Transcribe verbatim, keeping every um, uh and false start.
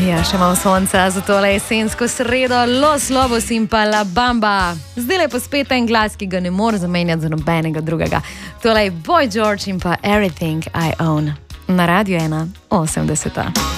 Ja, še imam sonca za tole jesensko sredo, Los Lobos in pa La Bamba. Zdaj je pa spet en glas, ki ga ne more zamenjati za nobenega drugega. Tole je Boy George in pa Everything I Own. Na Radio ena osemdeseta.